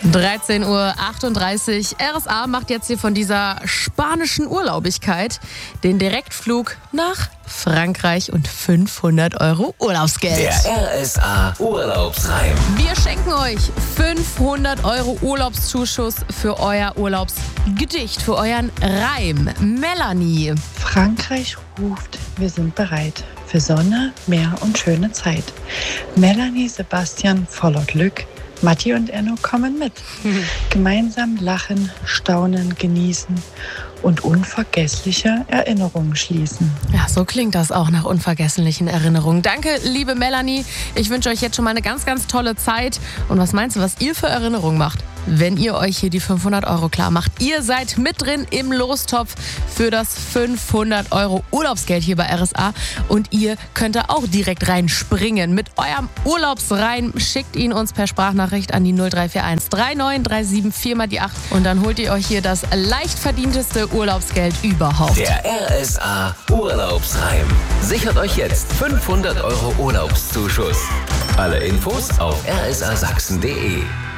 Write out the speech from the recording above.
13:38 Uhr. RSA macht jetzt hier von dieser spanischen Urlaubigkeit den Direktflug nach Frankreich und 500 € Urlaubsgeld. Der RSA Urlaubsreim. Wir schenken euch 500 € Urlaubszuschuss für euer Urlaubsgedicht, für euren Reim. Melanie. Frankreich ruft, wir sind bereit für Sonne, Meer und schöne Zeit. Melanie, Sebastian voller Glück. Matti und Enno kommen mit. Gemeinsam lachen, staunen, genießen und unvergessliche Erinnerungen schließen. Ja, so klingt das auch nach unvergesslichen Erinnerungen. Danke, liebe Melanie. Ich wünsche euch jetzt schon mal eine ganz, ganz tolle Zeit. Und was meinst du, was ihr für Erinnerungen macht, wenn ihr euch hier die 500 € klar macht? Ihr seid mit drin im Lostopf für das 500 € Urlaubsgeld hier bei RSA. Und ihr könnt da auch direkt reinspringen mit eurem Urlaubsreim. Schickt ihn uns per Sprachnachricht an die 0341 3937 4 mal die 8. Und dann holt ihr euch hier das leicht verdienteste Urlaubsgeld überhaupt. Der RSA Urlaubsreim. Sichert euch jetzt 500 € Urlaubszuschuss. Alle Infos auf rsasachsen.de.